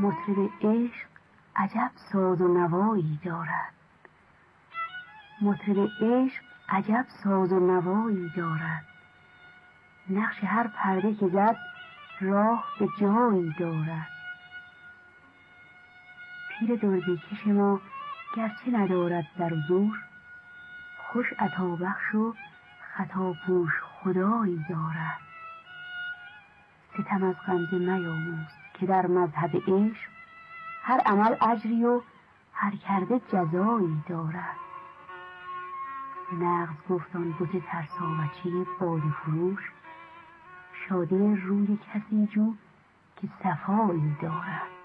مطرب عشق عجب ساز و نوایی دارد. مطرب عشق عجب ساز و نوایی دارد. نقش هر پرده که زد راه به جایی دارد. پیر دردی کش ما گرچه ندارد در و زور، خوش عطا بخش و خطا پوش خدایی دارد. ستم از غمزه میاموز که در مذهب عشق هر عمل اجری و هر کرده جزایی دارد. نغز گفت آن بت ترساوچه باده فروش، شادی روی کسی جو که صفایی دارد.